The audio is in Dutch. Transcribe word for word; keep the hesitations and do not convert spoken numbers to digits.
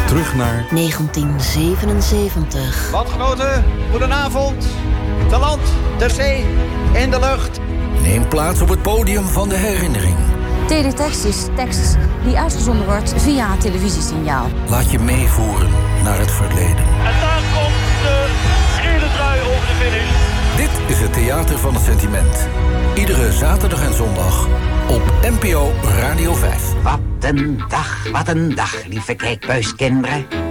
Terug naar negentien zevenenzeventig. Landgenoten, goedenavond. Te land, ter zee, in de lucht. Neem plaats op het podium van de herinnering. Teletext is tekst die uitgezonden wordt via een televisiesignaal. Laat je meevoeren naar het verleden. En daar komt de gele trui over de finish. Dit is het Theater van het Sentiment. Iedere zaterdag en zondag op N P O Radio vijf. Wat een dag, wat een dag, lieve kijkbuiskinderen.